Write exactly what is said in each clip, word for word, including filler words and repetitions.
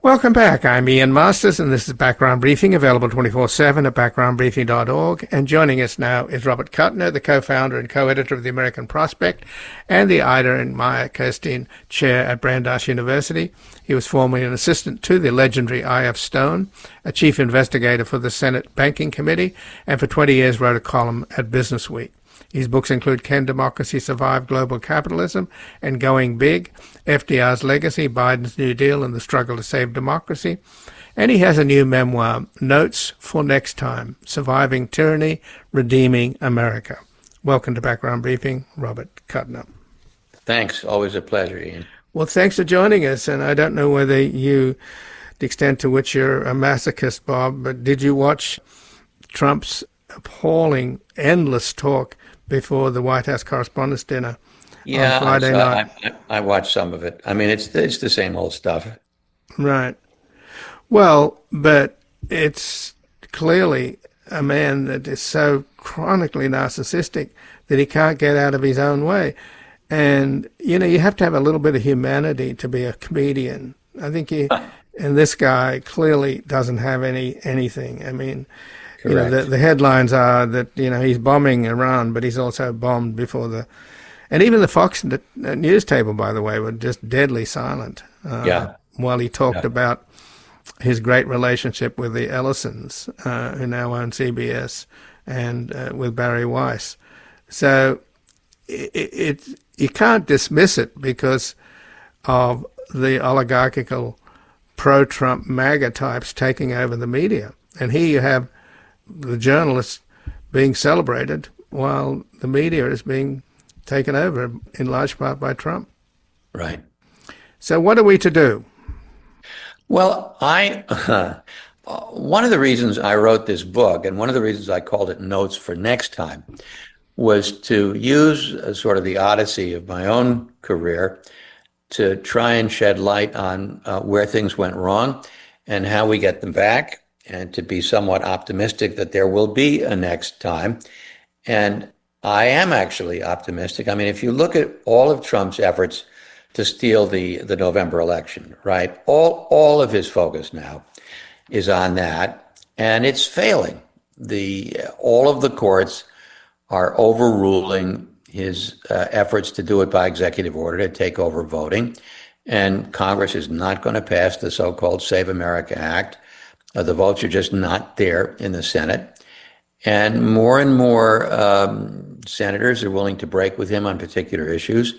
Welcome back. I'm Ian Masters, and this is Background Briefing, available twenty-four seven at background briefing dot org. And joining us now is Robert Kuttner, the co-founder and co-editor of the American Prospect and the Ida and Maya Kirstein Chair at Brandeis University. He was formerly an assistant to the legendary I F Stone, a chief investigator for the Senate Banking Committee, and for twenty years wrote a column at Business Week. His books include Can Democracy Survive Global Capitalism and Going Big, F D R's Legacy, Biden's New Deal and the Struggle to Save Democracy. And he has a new memoir, Notes for Next Time, Surviving Tyranny, Redeeming America. Welcome to Background Briefing, Robert Kuttner. Thanks. Always a pleasure, Ian. Well, thanks for joining us. And I don't know whether you, the extent to which you're a masochist, Bob, but did you watch Trump's appalling, endless talk before the White House Correspondents' Dinner yeah, on Friday I, saw, night? I, I watched some of it. I mean, it's it's the same old stuff. Right. Well, but it's clearly a man that is so chronically narcissistic that he can't get out of his own way. And, you know, you have to have a little bit of humanity to be a comedian. I think he, and this guy clearly doesn't have any anything. I mean, You know, the, the headlines are that, you know, he's bombing Iran, but he's also bombed before the... And even the Fox News table, by the way, were just deadly silent uh, yeah. while he talked yeah. about his great relationship with the Ellisons, uh, who now own C B S, and uh, with Barry Weiss. So it, it you can't dismiss it because of the oligarchical pro-Trump MAGA types taking over the media. And here you have the journalists being celebrated while the media is being taken over in large part by Trump. Right. So what are we to do? Well, I uh, one of the reasons I wrote this book, and one of the reasons I called it Notes for Next Time, was to use uh, sort of the odyssey of my own career to try and shed light on uh, where things went wrong and how we get them back, and to be somewhat optimistic that there will be a next time. And I am actually optimistic. I mean, if you look at all of Trump's efforts to steal the, the November election, right, all, all of his focus now is on that, and it's failing. The, all of the courts are overruling his uh, efforts to do it by executive order, to take over voting, and Congress is not going to pass the so-called Save America Act. Uh, the votes are just not there in the Senate. And more and more um, senators are willing to break with him on particular issues.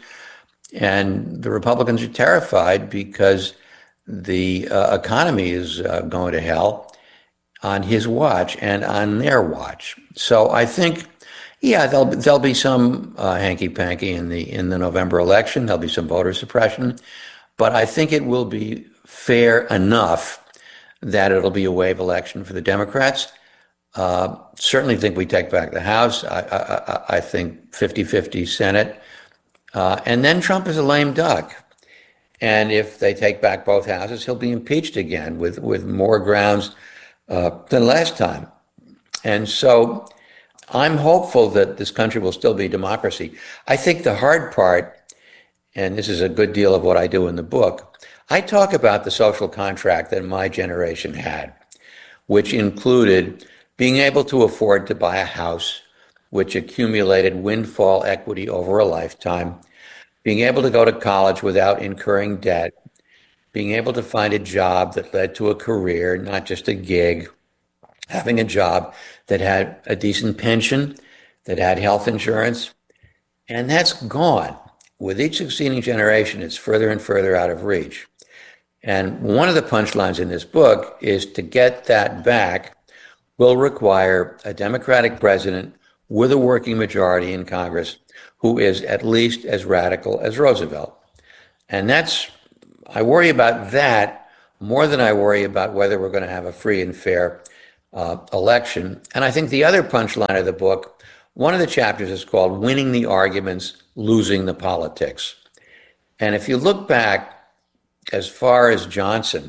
And the Republicans are terrified because the uh, economy is uh, going to hell on his watch and on their watch. So I think, yeah, there'll, there'll be some uh, hanky-panky in the, in the November election. There'll be some voter suppression. But I think it will be fair enough that it'll be a wave election for the Democrats. Uh, certainly think we take back the House. I, I, I think fifty-fifty Senate. Uh, and then Trump is a lame duck. And if they take back both houses, he'll be impeached again with, with more grounds uh, than last time. And so I'm hopeful that this country will still be democracy. I think the hard part, and this is a good deal of what I do in the book, I talk about the social contract that my generation had, which included being able to afford to buy a house, which accumulated windfall equity over a lifetime, being able to go to college without incurring debt, being able to find a job that led to a career, not just a gig, having a job that had a decent pension, that had health insurance, and that's gone. With each succeeding generation, it's further and further out of reach. And one of the punchlines in this book is to get that back will require a Democratic president with a working majority in Congress who is at least as radical as Roosevelt. And that's, I worry about that more than I worry about whether we're going to have a free and fair uh, election. And I think the other punchline of the book, one of the chapters is called Winning the Arguments, Losing the Politics. And if you look back as far as Johnson,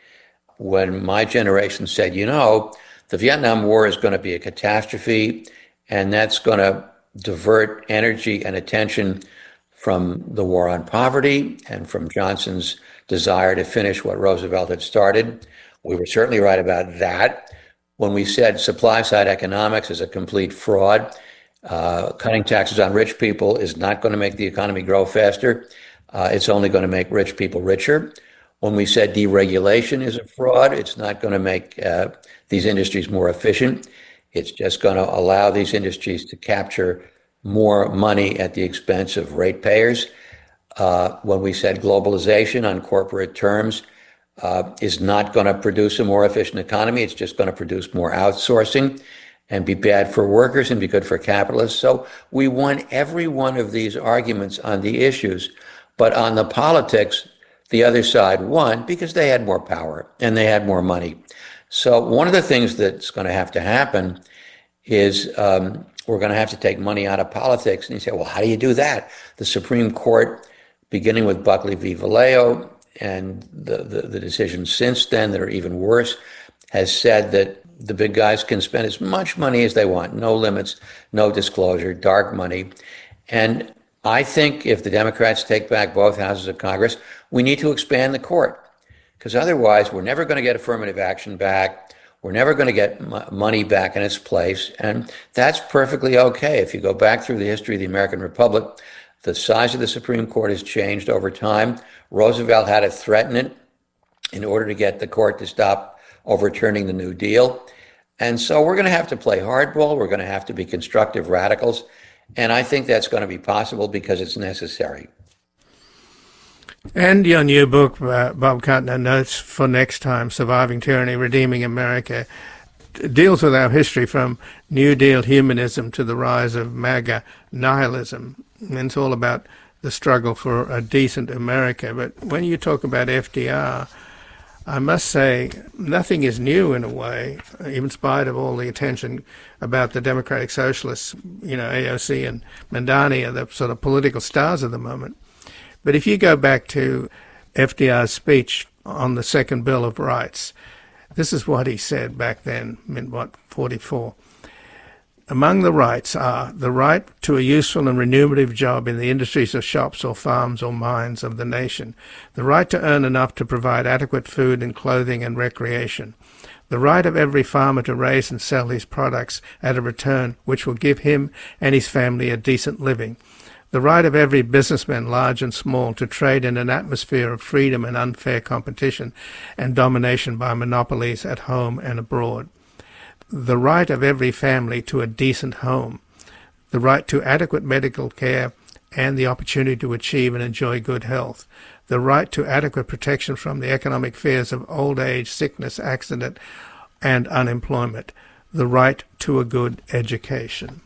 when my generation said, you know, the Vietnam War is going to be a catastrophe, and that's going to divert energy and attention from the war on poverty and from Johnson's desire to finish what Roosevelt had started. We were certainly right about that. When we said supply side economics is a complete fraud, uh, cutting taxes on rich people is not going to make the economy grow faster. Uh, it's only going to make rich people richer. When we said deregulation is a fraud, it's not going to make uh, these industries more efficient. It's just going to allow these industries to capture more money at the expense of ratepayers. Uh, when we said globalization on corporate terms uh, is not going to produce a more efficient economy, it's just going to produce more outsourcing and be bad for workers and be good for capitalists. So we won every one of these arguments on the issues, but on the politics, the other side won because they had more power and they had more money. So one of the things that's going to have to happen is um, we're going to have to take money out of politics. And you say, well, how do you do that? The Supreme Court, beginning with Buckley v. Valeo and the, the, the decisions since then that are even worse, has said that the big guys can spend as much money as they want, no limits, no disclosure, dark money. And I think if the Democrats take back both houses of Congress, we need to expand the court, because otherwise we're never going to get affirmative action back. We're never going to get m- money back in its place. And that's perfectly okay. If you go back through the history of the American Republic, the size of the Supreme Court has changed over time. Roosevelt had to threaten it in order to get the court to stop overturning the New Deal. And so we're going to have to play hardball. We're going to have to be constructive radicals. And I think that's going to be possible because it's necessary. And your new book, uh, Bob Kuttner, Notes for Next Time, Surviving Tyranny, Redeeming America, deals with our history from New Deal humanism to the rise of MAGA nihilism. And it's all about the struggle for a decent America. But when you talk about F D R, I must say nothing is new in a way, in spite of all the attention about the Democratic Socialists. You know, A O C and Mandani are the sort of political stars of the moment. But if you go back to F D R's speech on the Second Bill of Rights, this is what he said back then, in what, forty-four. Among the rights are the right to a useful and remunerative job in the industries of shops or farms or mines of the nation, the right to earn enough to provide adequate food and clothing and recreation, the right of every farmer to raise and sell his products at a return which will give him and his family a decent living, the right of every businessman, large and small, to trade in an atmosphere of freedom and unfair competition and domination by monopolies at home and abroad, the right of every family to a decent home, the right to adequate medical care and the opportunity to achieve and enjoy good health, the right to adequate protection from the economic fears of old age, sickness, accident, and unemployment, the right to a good education.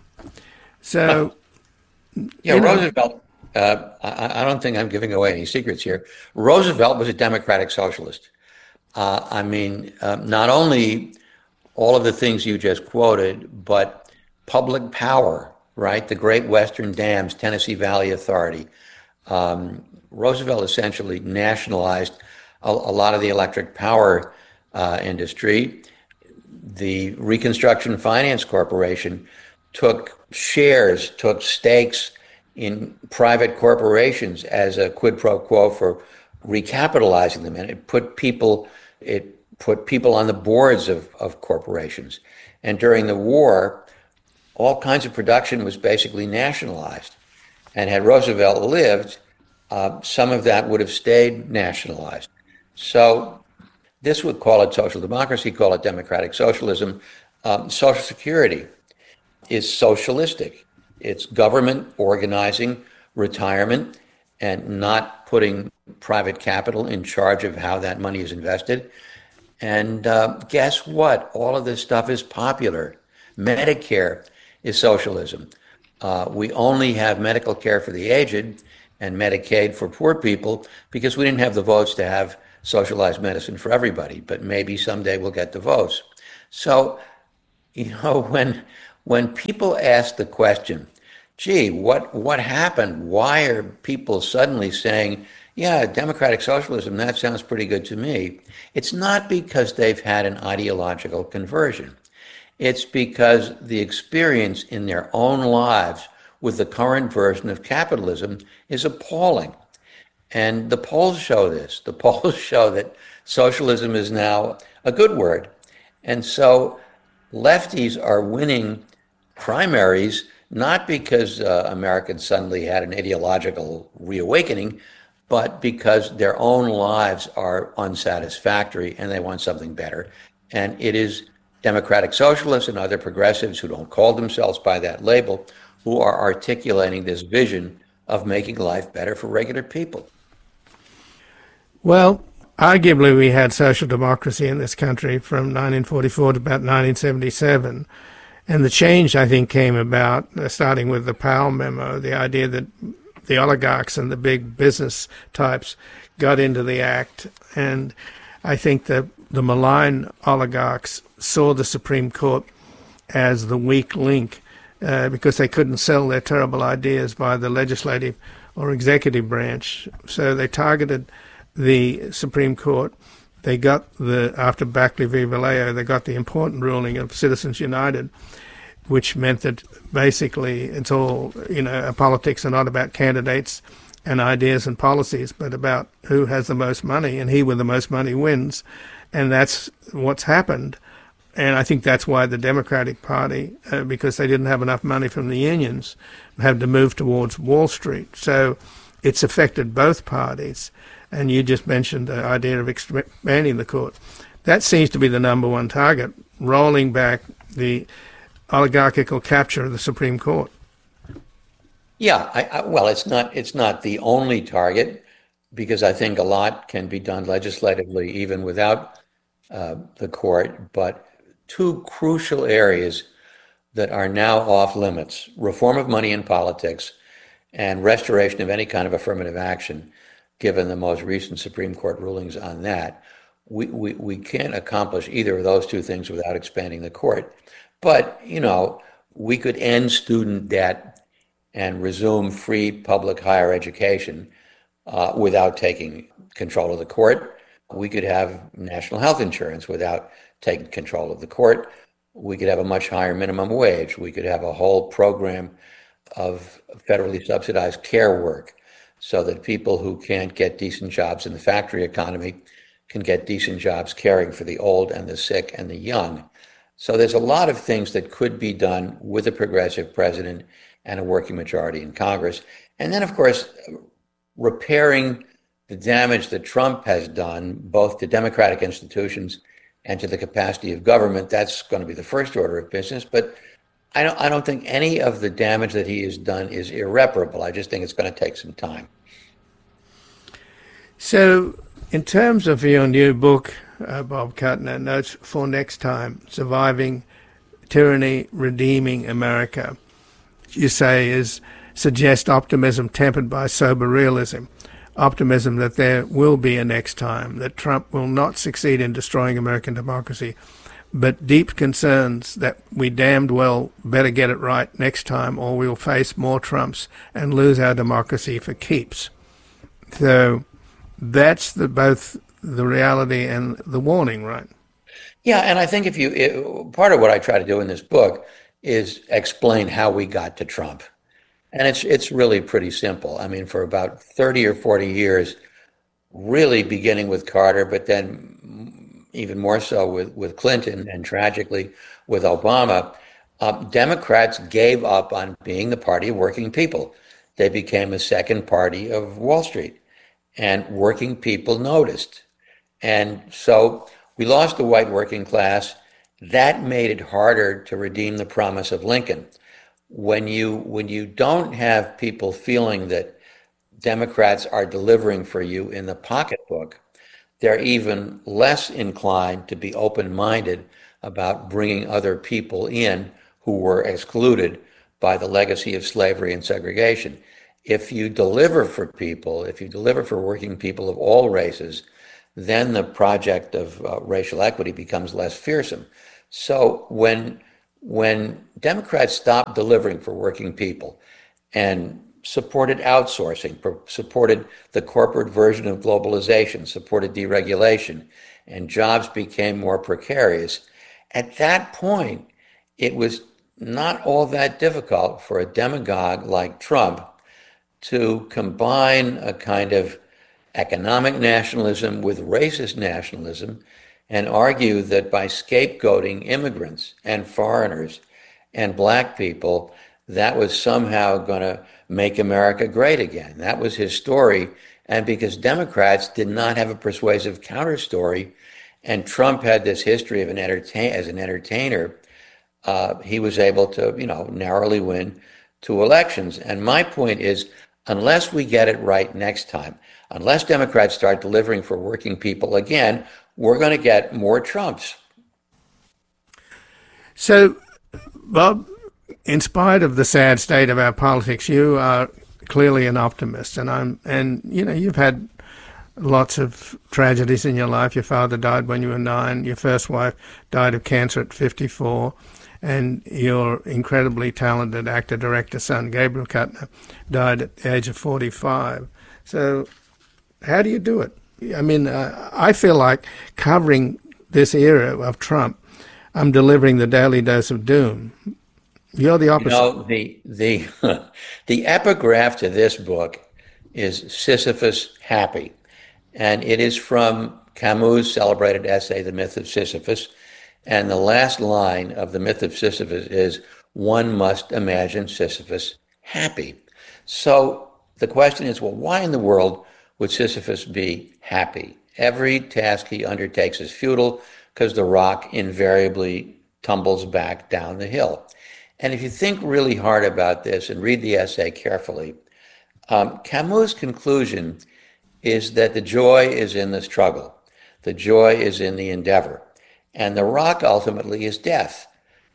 So, yeah, you know, Roosevelt, uh, I, I don't think I'm giving away any secrets here. Roosevelt was a democratic socialist. Uh, I mean, uh, not only all of the things you just quoted, but public power, right? The Great Western Dams, Tennessee Valley Authority. Um, Roosevelt essentially nationalized a, a lot of the electric power uh, industry. The Reconstruction Finance Corporation took shares, took stakes in private corporations as a quid pro quo for recapitalizing them. And it put people, it put people on the boards of, of corporations. And during the war, all kinds of production was basically nationalized. And had Roosevelt lived, uh, some of that would have stayed nationalized. So this would call it social democracy, call it democratic socialism. Um, Social Security is socialistic. It's government organizing retirement and not putting private capital in charge of how that money is invested. And uh, guess what? All of this stuff is popular. Medicare is socialism. Uh, we only have medical care for the aged and Medicaid for poor people because we didn't have the votes to have socialized medicine for everybody. But maybe someday we'll get the votes. So, you know, when when people ask the question, gee, what what happened? Why are people suddenly saying, yeah, democratic socialism, that sounds pretty good to me? It's not because they've had an ideological conversion. It's because the experience in their own lives with the current version of capitalism is appalling. And the polls show this. The polls show that socialism is now a good word. And so lefties are winning primaries not because uh, Americans suddenly had an ideological reawakening, but because their own lives are unsatisfactory and they want something better. And it is democratic socialists and other progressives who don't call themselves by that label who are articulating this vision of making life better for regular people. Well, arguably we had social democracy in this country from nineteen forty-four to about nineteen seventy-seven. And the change, I think, came about uh, starting with the Powell memo, the idea that the oligarchs and the big business types got into the act. And I think that the malign oligarchs saw the Supreme Court as the weak link uh, because they couldn't sell their terrible ideas by the legislative or executive branch. So they targeted the Supreme Court. They got the, after Buckley v. Vallejo, they got the important ruling of Citizens United, which meant that basically it's all, you know, politics are not about candidates and ideas and policies, but about who has the most money, and he with the most money wins. And that's what's happened. And I think that's why the Democratic Party, uh, because they didn't have enough money from the unions, had to move towards Wall Street. So it's affected both parties. And you just mentioned the idea of expanding the court. That seems to be the number one target, rolling back the oligarchical capture of the Supreme Court. Yeah, I, I, well, it's not it's not the only target, because I think a lot can be done legislatively even without uh, the court. But two crucial areas that are now off limits: reform of money in politics and restoration of any kind of affirmative action. Given the most recent Supreme Court rulings on that, we, we, we can't accomplish either of those two things without expanding the court. But, you know, we could end student debt and resume free public higher education uh, without taking control of the court. We could have national health insurance without taking control of the court. We could have a much higher minimum wage. We could have a whole program of federally subsidized care work, so that people who can't get decent jobs in the factory economy can get decent jobs caring for the old and the sick and the young. So there's a lot of things that could be done with a progressive president and a working majority in Congress. And then, of course, repairing the damage that Trump has done, both to democratic institutions and to the capacity of government. That's going to be the first order of business. But I don't, I don't think any of the damage that he has done is irreparable. I just think it's going to take some time. So, in terms of your new book, uh, Bob Kuttner, Notes for Next Time, Surviving Tyranny, Redeeming America, you say is suggest optimism tempered by sober realism. Optimism that there will be a next time, that Trump will not succeed in destroying American democracy, but deep concerns that we damned well better get it right next time, or we'll face more Trumps and lose our democracy for keeps. So that's the both the reality and the warning, right? Yeah, and I think if you it, part of what I try to do in this book is explain how we got to Trump, and it's it's really pretty simple. I mean, for about thirty or forty years, really beginning with Carter, but then even more so with, with Clinton, and tragically with Obama, uh, Democrats gave up on being the party of working people. They became a second party of Wall Street, and working people noticed. And so we lost the white working class. That made it harder to redeem the promise of Lincoln. When you, when you don't have people feeling that Democrats are delivering for you in the pocketbook, they're even less inclined to be open-minded about bringing other people in who were excluded by the legacy of slavery and segregation. If you deliver for people, if you deliver for working people of all races, then the project of uh, racial equity becomes less fearsome. So when, when Democrats stopped delivering for working people and supported outsourcing, supported the corporate version of globalization, supported deregulation, and jobs became more precarious, at that point, it was not all that difficult for a demagogue like Trump to combine a kind of economic nationalism with racist nationalism and argue that by scapegoating immigrants and foreigners and black people, that was somehow going to make America great again. That was his story. And because Democrats did not have a persuasive counter story, and Trump had this history of an entertain as an entertainer, uh, he was able to, you know, narrowly win two elections. And my point is, unless we get it right next time, unless Democrats start delivering for working people again, we're going to get more Trumps. So, Bob, in spite of the sad state of our politics, you are clearly an optimist, and I'm, and you know, you've had lots of tragedies in your life. Your father died when you were nine. Your first wife died of cancer at fifty-four, and your incredibly talented actor, director son, Gabriel Kuttner, died at the age of forty-five. So, how do you do it? I mean, uh, I feel like covering this era of Trump, I'm delivering the daily dose of doom. You're the opposite. You know, the the the epigraph to this book is Sisyphus Happy, and it is from Camus' celebrated essay, The Myth of Sisyphus. And the last line of The Myth of Sisyphus is, "One must imagine Sisyphus happy." So the question is, well, why in the world would Sisyphus be happy? Every task he undertakes is futile because the rock invariably tumbles back down the hill. And if you think really hard about this and read the essay carefully, um, Camus' conclusion is that the joy is in the struggle. The joy is in the endeavor. And the rock ultimately is death.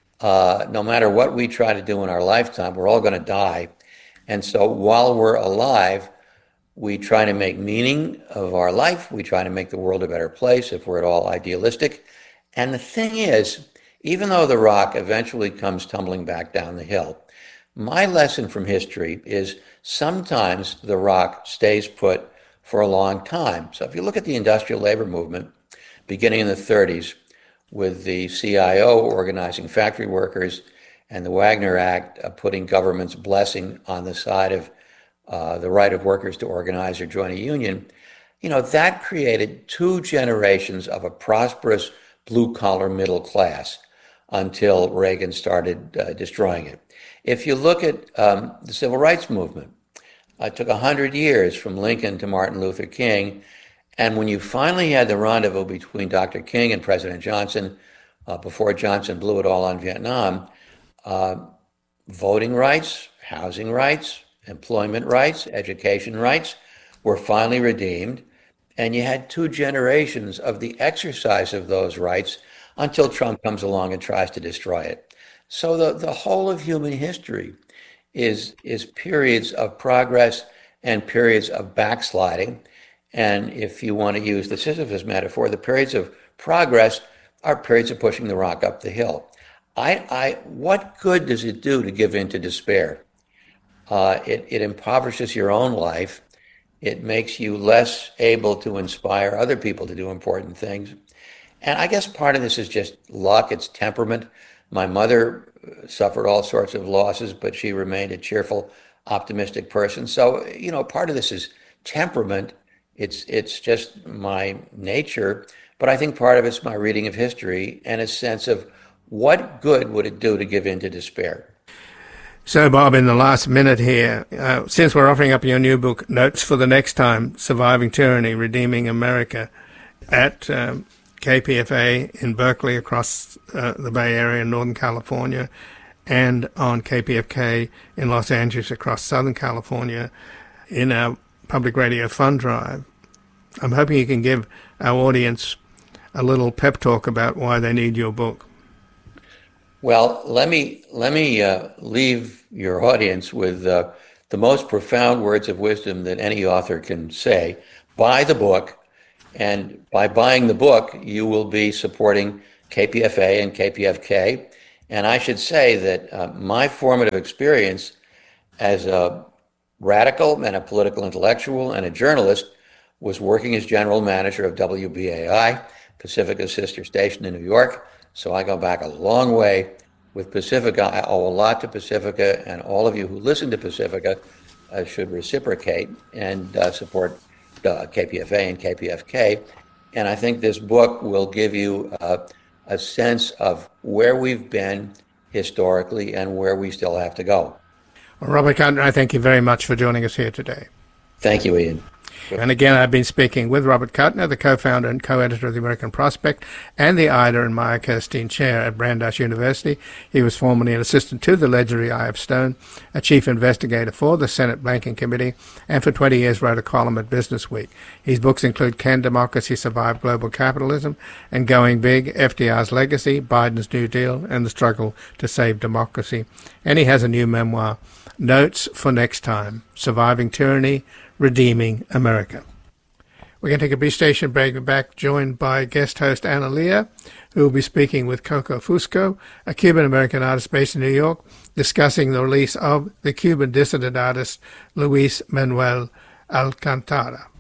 Uh, no matter what we try to do in our lifetime, we're all going to die. And so while we're alive, we try to make meaning of our life. We try to make the world a better place if we're at all idealistic. And the thing is, even though the rock eventually comes tumbling back down the hill, my lesson from history is sometimes the rock stays put for a long time. So if you look at the industrial labor movement, beginning in the thirties, with the C I O organizing factory workers and the Wagner Act uh, putting government's blessing on the side of uh, the right of workers to organize or join a union, you know, that created two generations of a prosperous blue-collar middle class until Reagan started uh, destroying it. If you look at um, the civil rights movement, it took one hundred years from Lincoln to Martin Luther King. And when you finally had the rendezvous between Doctor King and President Johnson, uh, before Johnson blew it all on Vietnam, uh, voting rights, housing rights, employment rights, education rights were finally redeemed. And you had two generations of the exercise of those rights until Trump comes along and tries to destroy it. So the, the whole of human history is, is periods of progress and periods of backsliding. And if you want to use the Sisyphus metaphor, the periods of progress are periods of pushing the rock up the hill. I, I, what good does it do to give in to despair? Uh, it, it impoverishes your own life. It makes you less able to inspire other people to do important things. And I guess part of this is just luck, it's temperament. My mother suffered all sorts of losses, but she remained a cheerful, optimistic person. So, you know, part of this is temperament. It's it's just my nature, but I think part of it's my reading of history and a sense of what good would it do to give in to despair. So, Bob, in the last minute here, uh, since we're offering up your new book, Notes for the Next Time, Surviving Tyranny, Redeeming America, at um, K P F A in Berkeley, across uh, the Bay Area in Northern California, and on K P F K in Los Angeles across Southern California, in our Public Radio Fund Drive. I'm hoping you can give our audience a little pep talk about why they need your book. Well, let me let me uh, leave your audience with uh, the most profound words of wisdom that any author can say. Buy the book, and by buying the book, you will be supporting K P F A and K P F K. And I should say that uh, my formative experience as a radical and a political intellectual and a journalist was working as general manager of W B A I, Pacifica's sister station in New York. So I go back a long way with Pacifica. I owe a lot to Pacifica, and all of you who listen to Pacifica uh, should reciprocate and uh, support uh, K P F A and K P F K. And I think this book will give you uh, a sense of where we've been historically and where we still have to go. Well, Robert Kuttner, I thank you very much for joining us here today. Thank you, Ian. And again, I've been speaking with Robert Kuttner, the co-founder and co-editor of the American Prospect and the Ida and Maya Kirstein Chair at Brandeis University. He was formerly an assistant to the legendary I F Stone, a chief investigator for the Senate Banking Committee, and for twenty years wrote a column at Business Week. His books include Can Democracy Survive Global Capitalism? And Going Big, F D R's Legacy, Biden's New Deal, and the Struggle to Save Democracy. And he has a new memoir, Notes for Next Time, Surviving Tyranny, Redeeming America. We're going to take a brief station break. We're back joined by guest host Anna Leah, who will be speaking with Coco Fusco, a Cuban-American artist based in New York, discussing the release of the Cuban dissident artist Luis Manuel Alcantara.